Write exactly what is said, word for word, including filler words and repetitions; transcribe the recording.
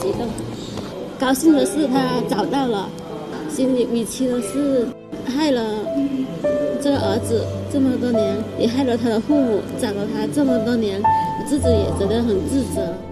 激动。高兴的是他找到了，心里委屈的是害了这个儿子这么多年，也害了他的父母，找了他这么多年，自己也觉得很自责。